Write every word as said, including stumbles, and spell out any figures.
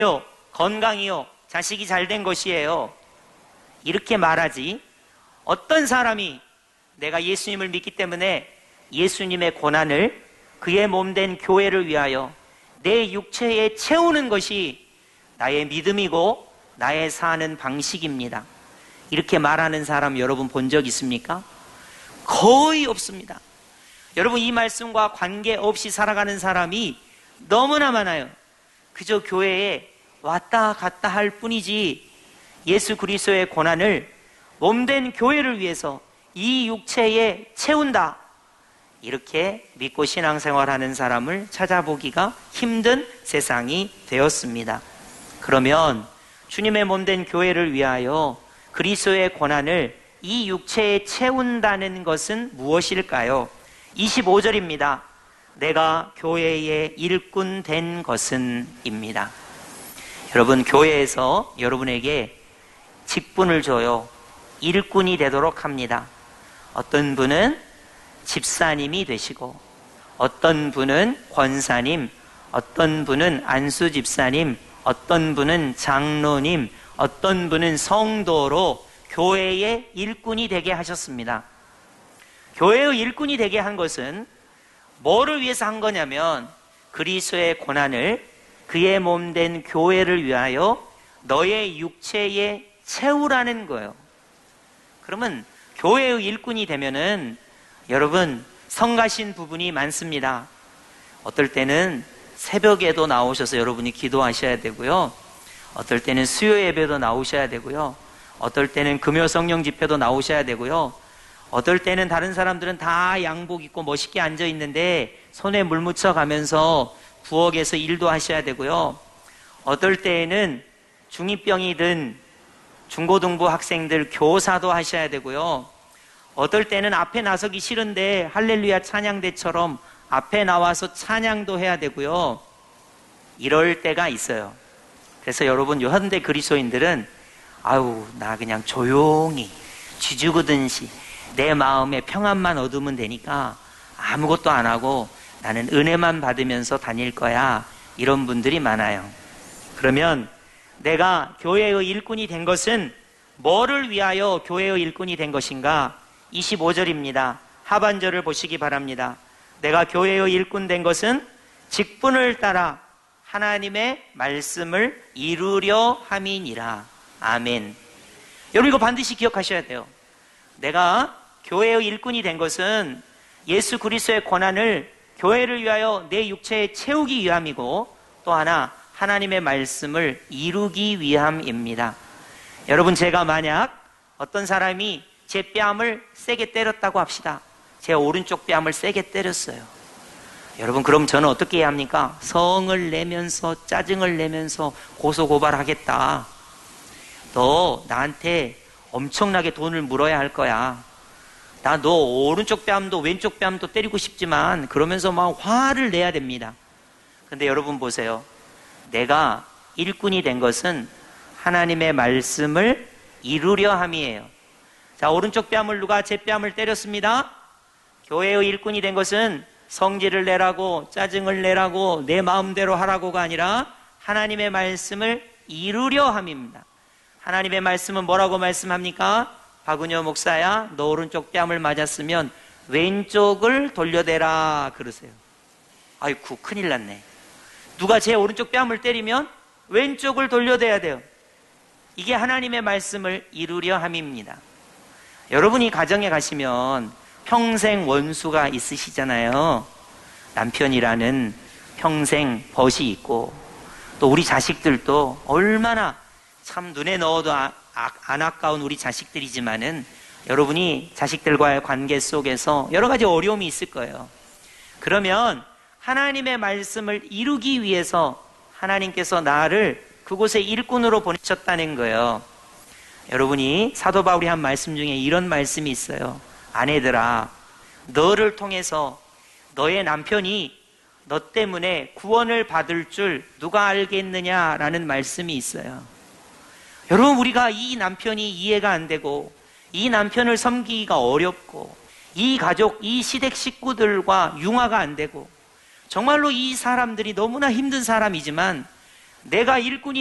건강이요, 자식이 잘 된 것이에요. 이렇게 말하지, 어떤 사람이 내가 예수님을 믿기 때문에 예수님의 고난을 그의 몸된 교회를 위하여 내 육체에 채우는 것이 나의 믿음이고 나의 사는 방식입니다. 이렇게 말하는 사람 여러분 본 적 있습니까? 거의 없습니다. 여러분, 이 말씀과 관계없이 살아가는 사람이 너무나 많아요. 그저 교회에 왔다 갔다 할 뿐이지 예수 그리스도의 고난을 몸된 교회를 위해서 이 육체에 채운다, 이렇게 믿고 신앙생활하는 사람을 찾아보기가 힘든 세상이 되었습니다. 그러면 주님의 몸된 교회를 위하여 그리스도의 고난을 이 육체에 채운다는 것은 무엇일까요? 이십오 절입니다. 내가 교회의 일꾼 된 것은 입니다. 여러분, 교회에서 여러분에게 직분을 줘요. 일꾼이 되도록 합니다. 어떤 분은 집사님이 되시고, 어떤 분은 권사님, 어떤 분은 안수 집사님, 어떤 분은 장로님, 어떤 분은 성도로 교회의 일꾼이 되게 하셨습니다. 교회의 일꾼이 되게 한 것은 뭐를 위해서 한 거냐면 그리스도의 고난을 그의 몸된 교회를 위하여 너의 육체에 채우라는 거예요. 그러면 교회의 일꾼이 되면은 여러분, 성가신 부분이 많습니다. 어떨 때는 새벽에도 나오셔서 여러분이 기도하셔야 되고요. 어떨 때는 수요 예배도 나오셔야 되고요. 어떨 때는 금요 성령 집회도 나오셔야 되고요. 어떨 때는 다른 사람들은 다 양복 입고 멋있게 앉아 있는데 손에 물 묻혀 가면서 부엌에서 일도 하셔야 되고요. 어떨 때에는 중이병이 든 중고등부 학생들 교사도 하셔야 되고요. 어떨 때는 앞에 나서기 싫은데 할렐루야 찬양대처럼 앞에 나와서 찬양도 해야 되고요. 이럴 때가 있어요. 그래서 여러분, 현대 그리스도인들은 아우, 나 그냥 조용히 쥐죽으든지 내 마음에 평안만 얻으면 되니까 아무것도 안 하고 나는 은혜만 받으면서 다닐 거야, 이런 분들이 많아요. 그러면 내가 교회의 일꾼이 된 것은 뭐를 위하여 교회의 일꾼이 된 것인가? 이십오 절입니다. 하반절을 보시기 바랍니다. 내가 교회의 일꾼 된 것은 직분을 따라 하나님의 말씀을 이루려 함이니라. 아멘. 여러분, 이거 반드시 기억하셔야 돼요. 내가 교회의 일꾼이 된 것은 예수 그리스도의 고난을 교회를 위하여 내 육체에 채우기 위함이고, 또 하나 하나님의 말씀을 이루기 위함입니다. 여러분, 제가 만약 어떤 사람이 제 뺨을 세게 때렸다고 합시다. 제 오른쪽 뺨을 세게 때렸어요. 여러분, 그럼 저는 어떻게 해야 합니까? 성을 내면서 짜증을 내면서 고소고발하겠다. 너 나한테 엄청나게 돈을 물어야 할 거야. 나 너 오른쪽 뺨도 왼쪽 뺨도 때리고 싶지만 그러면서 막 화를 내야 됩니다. 근데 여러분 보세요. 내가 일꾼이 된 것은 하나님의 말씀을 이루려 함이에요. 자, 오른쪽 뺨을 누가 제 뺨을 때렸습니다. 교회의 일꾼이 된 것은 성질을 내라고 짜증을 내라고 내 마음대로 하라고가 아니라 하나님의 말씀을 이루려 함입니다. 하나님의 말씀은 뭐라고 말씀합니까? 박은효 목사야, 너 오른쪽 뺨을 맞았으면 왼쪽을 돌려대라 그러세요. 아이쿠, 큰일 났네. 누가 제 오른쪽 뺨을 때리면 왼쪽을 돌려대야 돼요. 이게 하나님의 말씀을 이루려 함입니다. 여러분이 가정에 가시면 평생 원수가 있으시잖아요. 남편이라는 평생 벗이 있고, 또 우리 자식들도 얼마나 참 눈에 넣어도 아, 아, 안 아까운 우리 자식들이지만은 여러분이 자식들과의 관계 속에서 여러 가지 어려움이 있을 거예요. 그러면 하나님의 말씀을 이루기 위해서 하나님께서 나를 그곳에 일꾼으로 보내셨다는 거예요. 여러분이 사도 바울이 한 말씀 중에 이런 말씀이 있어요. 아내들아, 너를 통해서 너의 남편이 너 때문에 구원을 받을 줄 누가 알겠느냐라는 말씀이 있어요. 여러분, 우리가 이 남편이 이해가 안 되고 이 남편을 섬기기가 어렵고 이 가족, 이 시댁 식구들과 융화가 안 되고 정말로 이 사람들이 너무나 힘든 사람이지만 내가 일꾼이